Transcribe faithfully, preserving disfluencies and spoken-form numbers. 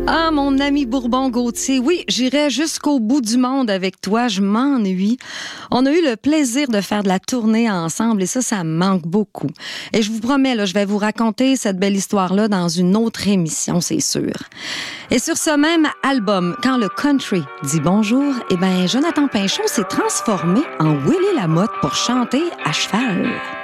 Ah, mon ami Bourbon-Gauthier, oui, j'irai jusqu'au bout du monde avec toi, je m'ennuie. On a eu le plaisir de faire de la tournée ensemble et ça, ça me manque beaucoup. Et je vous promets, là, je vais vous raconter cette belle histoire-là dans une autre émission, c'est sûr. Et sur ce même album, quand le country dit bonjour, eh ben, Jonathan Pinchot s'est transformé en Willy Lamotte pour chanter à cheval.